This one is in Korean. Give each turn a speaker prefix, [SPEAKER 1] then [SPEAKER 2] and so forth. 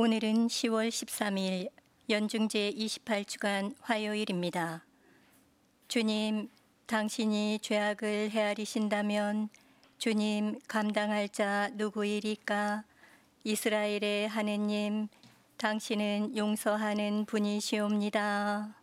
[SPEAKER 1] 오늘은 10월 13일 연중제 28주간 화요일입니다. 주님, 당신이 죄악을 헤아리신다면 주님 감당할 자 누구이리까? 이스라엘의 하느님, 당신은 용서하는 분이시옵니다.